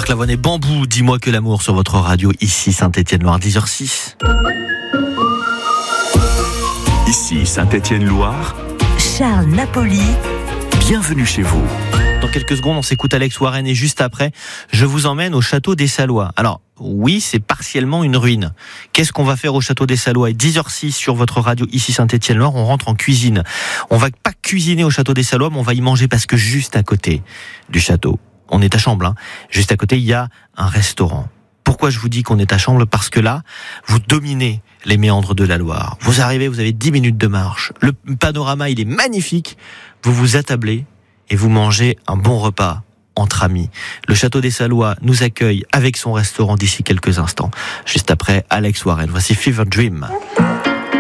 Marc Lavoine et Bambou, dis-moi que l'amour sur votre radio, ici Saint-Étienne-Loire, 10h06. Ici Saint-Étienne-Loire, Charles Napoli, bienvenue chez vous. Dans quelques secondes, on s'écoute Alex Warren et juste après, je vous emmène au château des Salois. Alors, oui, c'est partiellement une ruine. Qu'est-ce qu'on va faire au château des Salois? Et 10h06 sur votre radio, ici Saint-Étienne-Loire, on rentre en cuisine. On va pas cuisiner au château des Salois, mais on va y manger parce que juste à côté du château, on est à Chambles, juste à côté, il y a un restaurant. Pourquoi je vous dis qu'on est à Chambles? Parce que là, vous dominez les méandres de la Loire. Vous arrivez, vous avez 10 minutes de marche. Le panorama, il est magnifique. Vous vous attablez et vous mangez un bon repas entre amis. Le château des Salois nous accueille avec son restaurant d'ici quelques instants. Juste après, Alex Warren. Voici Fever Dream.